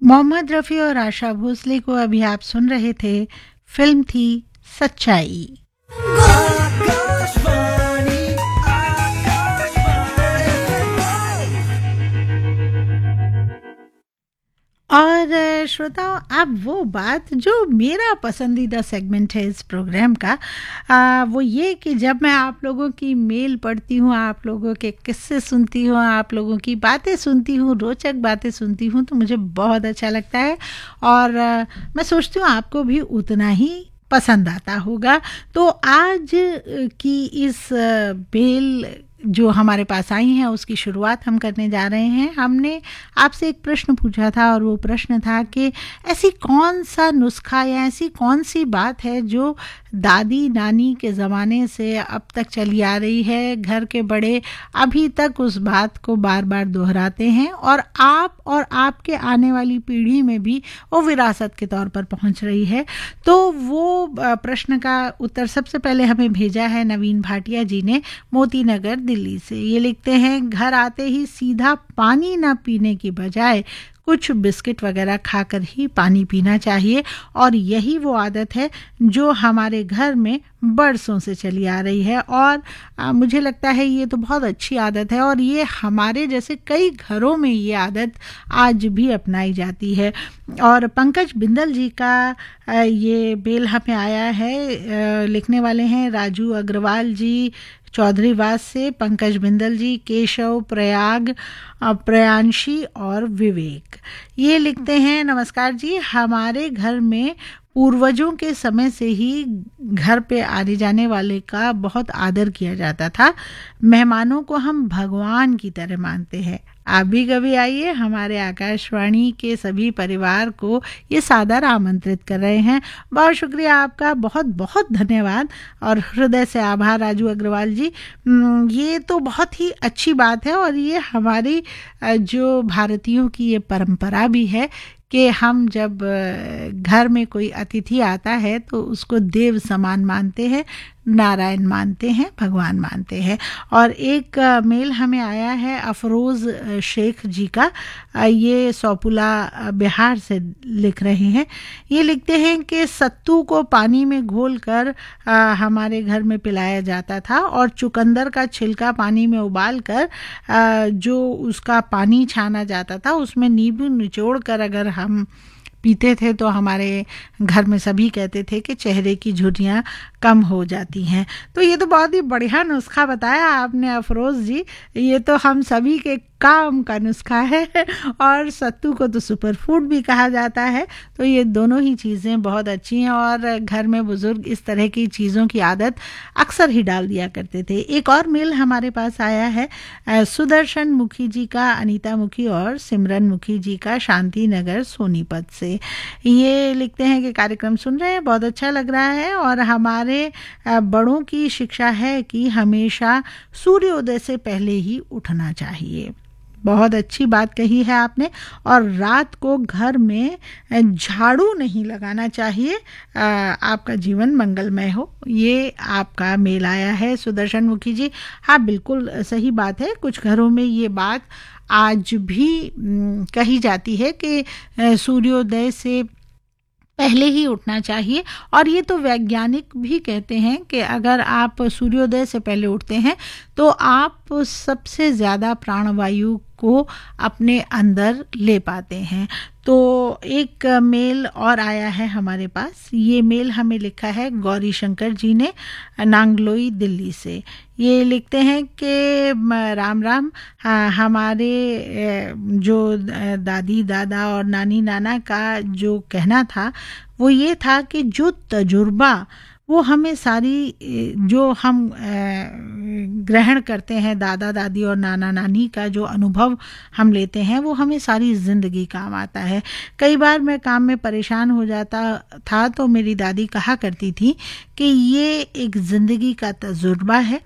मोहम्मद रफ़ी और आशा भोसले को अभी आप सुन रहे थे। फिल्म थी सच्चाई। और श्रोताओं, अब वो बात जो मेरा पसंदीदा सेगमेंट है इस प्रोग्राम का, वो ये कि जब मैं आप लोगों की मेल पढ़ती हूँ, आप लोगों के किस्से सुनती हूँ, आप लोगों की बातें सुनती हूँ, रोचक बातें सुनती हूँ, तो मुझे बहुत अच्छा लगता है। और मैं सोचती हूँ आपको भी उतना ही पसंद आता होगा। तो आज की इस मेल जो हमारे पास आई हैं उसकी शुरुआत हम करने जा रहे हैं। हमने आपसे एक प्रश्न पूछा था और वो प्रश्न था कि ऐसी कौन सा नुस्खा या ऐसी कौन सी बात है जो दादी नानी के ज़माने से अब तक चली आ रही है, घर के बड़े अभी तक उस बात को बार बार दोहराते हैं और आपके आने वाली पीढ़ी में भी वो विरासत के तौर पर पहुंच रही है। तो वो प्रश्न का उत्तर सबसे पहले हमें भेजा है नवीन भाटिया जी ने मोती नगर दिल्ली से। ये लिखते हैं, घर आते ही सीधा पानी ना पीने की बजाय कुछ बिस्किट वगैरह खाकर ही पानी पीना चाहिए और यही वो आदत है जो हमारे घर में बरसों से चली आ रही है। और मुझे लगता है ये तो बहुत अच्छी आदत है और ये हमारे जैसे कई घरों में ये आदत आज भी अपनाई जाती है। और पंकज बिंदल जी का ये मेल हमें आया है। लिखने वाले हैं राजू अग्रवाल जी चौधरीवास से, पंकज बिंदल जी, केशव, प्रयाग, प्रयांशी और विवेक। ये लिखते हैं, नमस्कार जी, हमारे घर में पूर्वजों के समय से ही घर पे आने जाने वाले का बहुत आदर किया जाता था। मेहमानों को हम भगवान की तरह मानते हैं। आप भी कभी आइए, हमारे आकाशवाणी के सभी परिवार को ये सादर आमंत्रित कर रहे हैं। बहुत शुक्रिया आपका, बहुत बहुत धन्यवाद और हृदय से आभार राजू अग्रवाल जी। ये तो बहुत ही अच्छी बात है और ये हमारी जो भारतीयों की ये परंपरा भी है कि हम जब घर में कोई अतिथि आता है तो उसको देव समान मानते हैं, नारायण मानते हैं, भगवान मानते हैं। और एक मेल हमें आया है अफरोज़ शेख जी का। ये सौपुला बिहार से लिख रहे हैं। ये लिखते हैं कि सत्तू को पानी में घोलकर हमारे घर में पिलाया जाता था और चुकंदर का छिलका पानी में उबाल कर जो उसका पानी छाना जाता था उसमें नींबू निचोड़ कर अगर हम पीते थे तो हमारे घर में सभी कहते थे कि चेहरे की झुर्रियाँ कम हो जाती हैं। तो ये तो बहुत ही बढ़िया नुस्खा बताया आपने अफरोज़ जी। ये तो हम सभी के काम का नुस्खा है और सत्तू को तो सुपर फूड भी कहा जाता है। तो ये दोनों ही चीज़ें बहुत अच्छी हैं और घर में बुजुर्ग इस तरह की चीज़ों की आदत अक्सर ही डाल दिया करते थे। एक और मेल हमारे पास आया है सुदर्शन मुखी जी का, अनीता मुखी और सिमरन मुखी जी का, शांति नगर सोनीपत से। ये लिखते हैं कि कार्यक्रम सुन रहे हैं, बहुत अच्छा लग रहा है और हमारे बड़ों की शिक्षा है कि हमेशा सूर्योदय से पहले ही उठना चाहिए। बहुत अच्छी बात कही है आपने। और रात को घर में झाड़ू नहीं लगाना चाहिए। आपका जीवन मंगलमय हो। ये आपका मेल आया है सुदर्शन मुखी जी। हाँ, बिल्कुल सही बात है। कुछ घरों में ये बात आज भी कही जाती है कि सूर्योदय से पहले ही उठना चाहिए। और ये तो वैज्ञानिक भी कहते हैं कि अगर आप सूर्योदय से पहले उठते हैं तो आप सबसे ज़्यादा प्राणवायु को अपने अंदर ले पाते हैं। तो एक मेल और आया है हमारे पास। ये मेल हमें लिखा है गौरी शंकर जी ने, नांगलोई दिल्ली से। ये लिखते हैं कि राम राम, हमारे जो दादी दादा और नानी नाना का जो कहना था वो ये था कि जो तजुर्बा वो हमें सारी जो हम ग्रहण करते हैं दादा दादी और नाना नानी का जो अनुभव हम लेते हैं वो हमें सारी ज़िंदगी काम आता है। कई बार मैं काम में परेशान हो जाता था तो मेरी दादी कहा करती थी कि ये एक ज़िंदगी का तजुर्बा है,